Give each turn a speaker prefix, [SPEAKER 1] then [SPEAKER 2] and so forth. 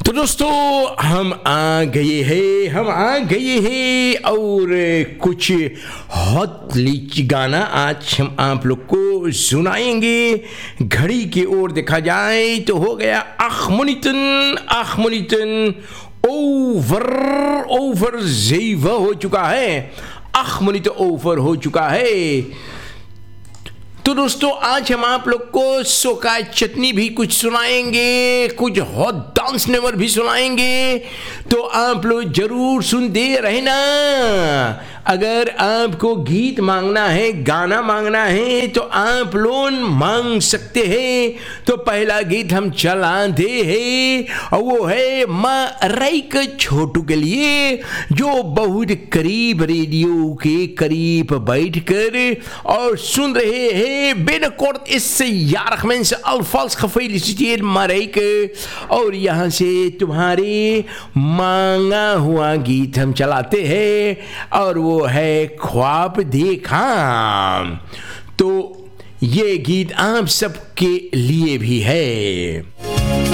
[SPEAKER 1] तो दोस्तों हम आ गए हैं और कुछ हॉट लीची गाना आज हम आप लोग को सुनाएंगे। घड़ी की ओर देखा जाए तो हो गया 8 Minuten ओवर 7 हो चुका है, 8 Minuten ओवर हो चुका है। तो दोस्तों आज हम आप लोग को सोका चटनी भी कुछ सुनाएंगे, कुछ हॉट डांस नंबर भी सुनाएंगे, तो आप लोग जरूर सुनते रहना। अगर आपको गीत मांगना है, गाना मांगना है तो आप लोग मांग सकते हैं। तो पहला गीत हम चलाते हैं और वो है माँ राइक छोटू के लिए, जो बहुत करीब रेडियो के करीब बैठकर और सुन रहे हैं। Binnenkort is ze jarig mensen, alvast gefeliciteerd Marijke। और यहाँ से तुम्हारे मांगा हुआ गीत हम चलाते हैं और वो है ख्वाब देखा। तो ये गीत आप सबके लिए भी है।